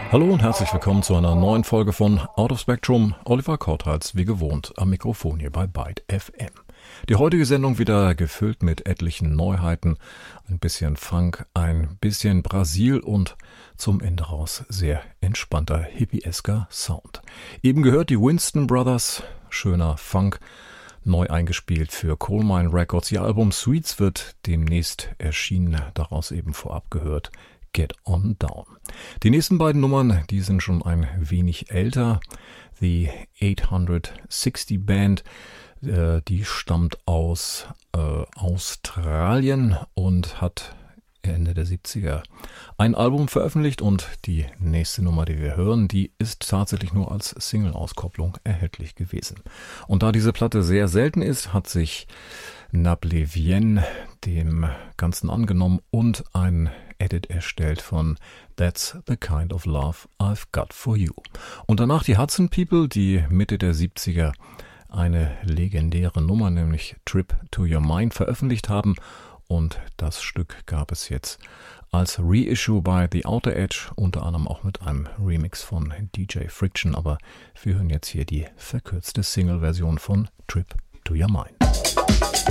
Hallo und herzlich willkommen zu einer neuen Folge von Out of Spectrum. Oliver Kortals, wie gewohnt, am Mikrofon hier bei Byte FM. Die heutige Sendung wieder gefüllt mit etlichen Neuheiten, ein bisschen Funk, ein bisschen Brasil und zum Ende raus sehr entspannter, hippiesker Sound. Eben gehört die Winston Brothers, schöner Funk, neu eingespielt für Coal Mine Records. Ihr Album Sweets wird demnächst erschienen, daraus eben vorab gehört Get On Down. Die nächsten beiden Nummern, die sind schon ein wenig älter. The 860 Band, die stammt aus Australien und hat Ende der 70er ein Album veröffentlicht, und die nächste Nummer, die wir hören, die ist tatsächlich nur als Single-Auskopplung erhältlich gewesen. Und da diese Platte sehr selten ist, hat sich Nable Vienne dem Ganzen angenommen und ein Edit erstellt von That's the Kind of Love I've Got for You. Und danach die Hudson People, die Mitte der 70er eine legendäre Nummer, nämlich Trip to Your Mind, veröffentlicht haben. Und das Stück gab es jetzt als Reissue bei The Outer Edge, unter anderem auch mit einem Remix von DJ Friction. Aber wir hören jetzt hier die verkürzte Single-Version von Trip to Your Mind.